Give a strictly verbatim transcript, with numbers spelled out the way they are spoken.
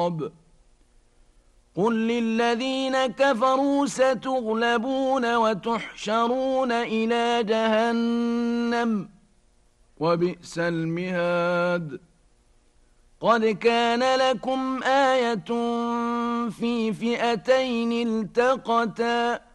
العقاب قل للذين كفروا ستغلبون وتحشرون إلى جهنم وبئس المهاد قد كان لكم آية في فئتين التقتا